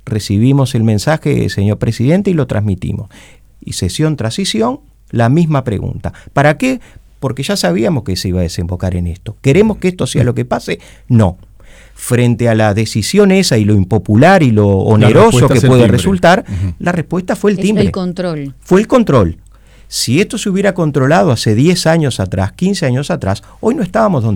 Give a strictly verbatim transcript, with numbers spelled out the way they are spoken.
recibimos el mensaje, señor presidente, y lo transmitimos. Y sesión tras sesión, la misma pregunta. ¿Para qué? Porque ya sabíamos que se iba a desembocar en esto. ¿Queremos que esto sea lo que pase? No. Frente a la decisión esa y lo impopular y lo oneroso que puede resultar, uh-huh. la respuesta fue el timbre. Es el control. Fue el control. Si esto se hubiera controlado hace diez años atrás, quince años atrás, hoy no estábamos donde